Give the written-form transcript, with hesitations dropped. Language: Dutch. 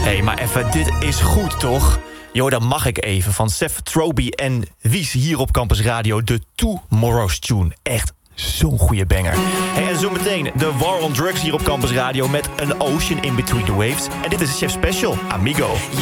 Hé, maar even, dit is goed, toch? Jo, dat mag ik even. Van Seth Troby en Wies hier op Campus Radio. De Tomorrow's Tune. Echt zo'n goede banger. Hey, en zometeen de War on Drugs hier op Campus Radio... met An Ocean in Between the Waves. En dit is Chef Special, Amigo.